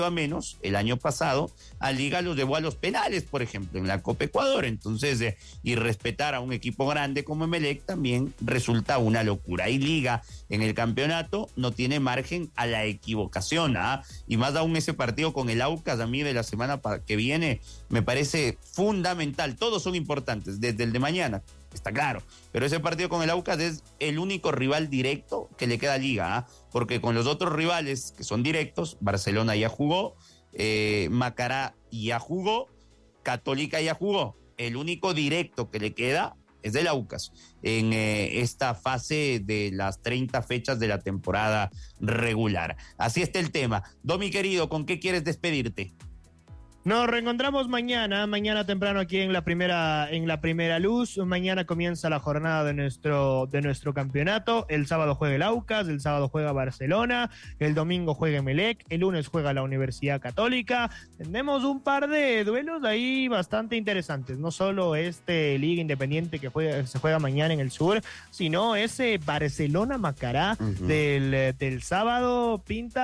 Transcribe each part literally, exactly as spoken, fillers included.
a menos el año pasado, a Liga los llevó a los penales, por ejemplo, en la Copa Ecuador. Entonces, eh, y respetar a un equipo grande como Emelec también resulta una locura. Y Liga en el campeonato no tiene margen a la equivocación, ¿ah? Y más aún ese partido con el Aucas, a mí de la semana que viene, me parece fundamental. Todos son importantes, desde el de mañana, está claro, pero ese partido con el Aucas es el único rival directo que le queda a Liga, ¿ah? Porque con los otros rivales que son directos, Barcelona ya jugó, eh, Macará ya jugó, Católica ya jugó, el único directo que le queda es del Aucas en eh, esta fase de las treinta fechas de la temporada regular. Así está el tema. Domi querido, ¿con qué quieres despedirte? Nos reencontramos mañana, mañana temprano aquí en la primera, en la primera luz. Mañana comienza la jornada de nuestro, de nuestro campeonato. El sábado juega el Aucas, el sábado juega Barcelona, el domingo juega Emelec, el lunes juega la Universidad Católica. Tenemos un par de duelos ahí bastante interesantes. No solo este Liga Independiente que juega, se juega mañana en el sur, sino ese Barcelona-Macará uh-huh. del, del sábado.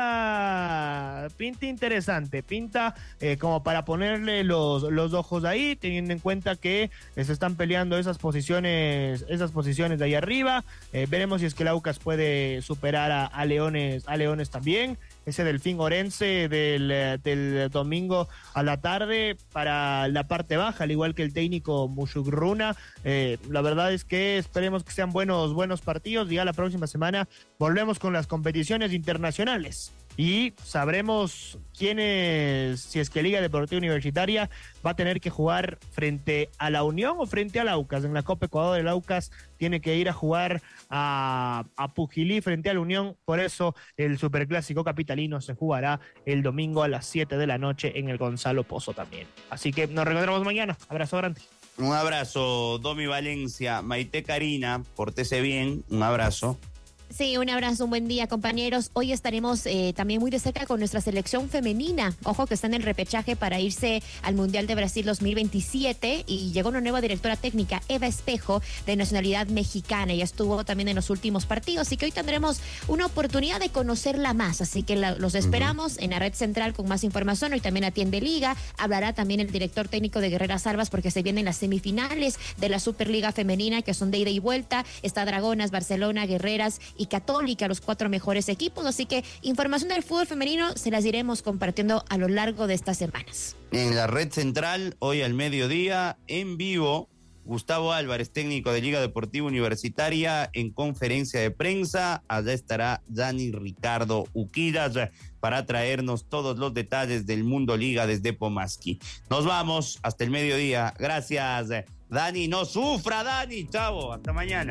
Pinta, pinta interesante, pinta eh, como para ponerle los, los ojos ahí, teniendo en cuenta que se están peleando esas posiciones, esas posiciones de ahí arriba. Eh, veremos si es que el Aucas puede superar a, a Leones, a Leones también. Ese Delfín Orense del, del domingo a la tarde para la parte baja, al igual que el técnico Mushugruna. Eh, la verdad es que esperemos que sean buenos, buenos partidos. Ya la próxima semana volvemos con las competiciones internacionales. Y sabremos quiénes, si es que Liga Deportiva Universitaria va a tener que jugar frente a la Unión o frente al Aucas. En la Copa Ecuador el Aucas tiene que ir a jugar a, a Pujilí frente a la Unión. Por eso el Superclásico capitalino se jugará el domingo a las siete de la noche en el Gonzalo Pozo también. Así que nos reencontramos mañana. Abrazo grande. Un abrazo, Domi Valencia. Maite Karina, pórtese bien. Un abrazo. Sí, un abrazo, un buen día, compañeros. Hoy estaremos eh, también muy de cerca con nuestra selección femenina. Ojo que está en el repechaje para irse al Mundial de Brasil dos mil veintisiete y llegó una nueva directora técnica, Eva Espejo, de nacionalidad mexicana. Ella estuvo también en los últimos partidos, así que hoy tendremos una oportunidad de conocerla más. Así que la, los esperamos uh-huh. en la red central con más información. Hoy también atiende Liga. Hablará también el director técnico de Guerreras Albas porque se vienen las semifinales de la Superliga Femenina que son de ida y vuelta. Está Dragonas, Barcelona, Guerreras y Católica, los cuatro mejores equipos, así que información del fútbol femenino se las iremos compartiendo a lo largo de estas semanas. En la red central, hoy al mediodía, en vivo, Gustavo Álvarez, técnico de Liga Deportiva Universitaria, en conferencia de prensa. Allá estará Dani Ricardo Uquidas para traernos todos los detalles del Mundo Liga desde Pomaski. Nos vamos hasta el mediodía. Gracias, Dani. No sufra, Dani. Chavo, hasta mañana.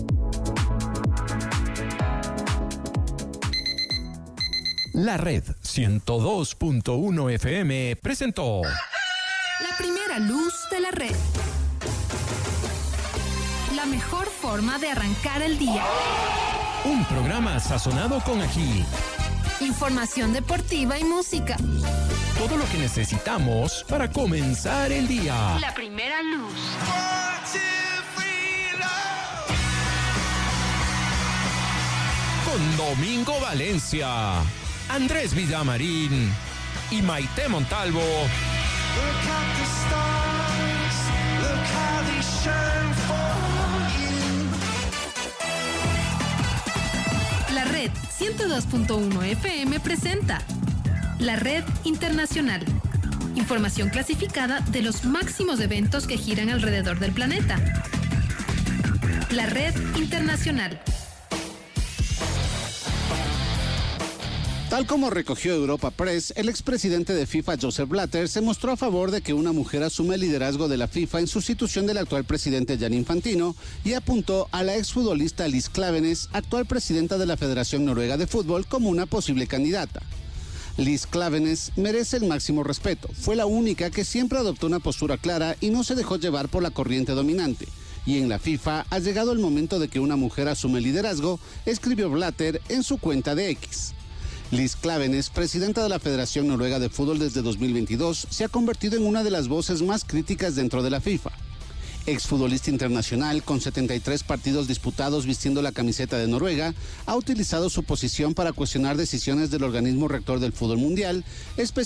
La Red ciento dos punto uno F M presentó La Primera Luz de la Red. La mejor forma de arrancar el día. Un programa sazonado con ají. Información deportiva y música. Todo lo que necesitamos para comenzar el día. La Primera Luz. Con Domingo Valencia, Andrés Villamarín y Maite Montalvo. La Red ciento dos punto uno F M presenta La Red Internacional. Información clasificada de los máximos eventos que giran alrededor del planeta. La Red Internacional. Tal como recogió Europa Press, el expresidente de FIFA, Joseph Blatter, se mostró a favor de que una mujer asume el liderazgo de la FIFA en sustitución del actual presidente Gianni Infantino y apuntó a la exfutbolista Liz Klaveness, actual presidenta de la Federación Noruega de Fútbol, como una posible candidata. Liz Klaveness merece el máximo respeto. Fue la única que siempre adoptó una postura clara y no se dejó llevar por la corriente dominante. Y en la FIFA ha llegado el momento de que una mujer asume el liderazgo, escribió Blatter en su cuenta de X. Liz Klaveness, presidenta de la Federación Noruega de Fútbol desde dos mil veintidós, se ha convertido en una de las voces más críticas dentro de la FIFA. Exfutbolista internacional con setenta y tres partidos disputados vistiendo la camiseta de Noruega, ha utilizado su posición para cuestionar decisiones del organismo rector del fútbol mundial, especialmente